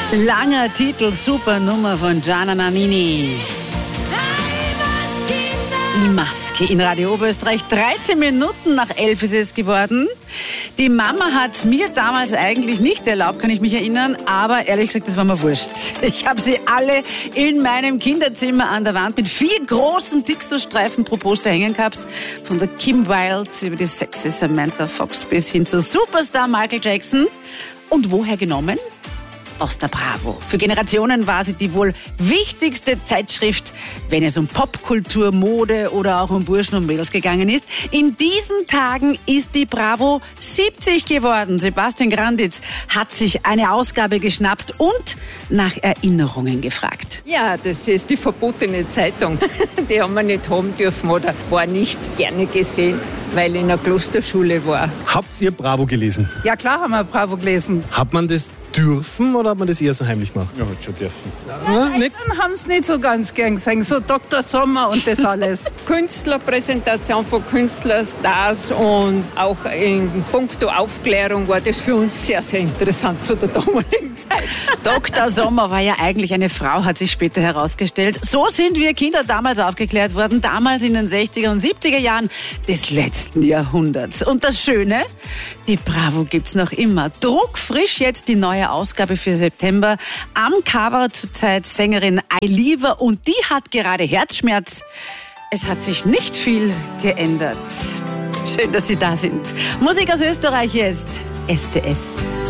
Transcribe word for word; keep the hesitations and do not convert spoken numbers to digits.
Langer Titel, super Nummer von Gianna Nannini. Die Maske in Radio Oberösterreich. dreizehn Minuten nach elf ist es geworden. Die Mama hat mir damals eigentlich nicht erlaubt, kann ich mich erinnern, aber ehrlich gesagt, das war mir wurscht. Ich habe sie alle in meinem Kinderzimmer an der Wand mit vier großen Textstreifen pro Poster hängen gehabt. Von der Kim Wilde über die sexy Samantha Fox bis hin zu Superstar Michael Jackson. Und woher genommen? Aus der Bravo. Für Generationen war sie die wohl wichtigste Zeitschrift, wenn es um Popkultur, Mode oder auch um Burschen und Mädels gegangen ist. In diesen Tagen ist die Bravo siebzig geworden. Sebastian Granditz hat sich eine Ausgabe geschnappt und nach Erinnerungen gefragt. Ja, das ist die verbotene Zeitung. Die haben wir nicht haben dürfen oder war nicht gerne gesehen, weil ich in einer Klosterschule war. Habt ihr Bravo gelesen? Ja klar haben wir Bravo gelesen. Hat man das dürfen oder hat man das eher so heimlich gemacht? Ja, hat schon dürfen. Ja, die Eltern haben es nicht so ganz gern gesehen, so Doktor Sommer und das alles. Künstlerpräsentation von Künstlerstars und auch in puncto Aufklärung war das für uns sehr, sehr interessant zu der damaligen Zeit. Doktor Sommer war ja eigentlich eine Frau, hat sich später herausgestellt. So sind wir Kinder damals aufgeklärt worden, damals in den sechziger und siebziger Jahren des letzten Jahrhunderts. Und das Schöne, die Bravo gibt's noch immer. Druckfrisch jetzt die neue Ausgabe für September. Am Cover zurzeit Sängerin Eiliver und die hat gerade Herzschmerz. Es hat sich nicht viel geändert. Schön, dass Sie da sind. Musik aus Österreich ist S T S.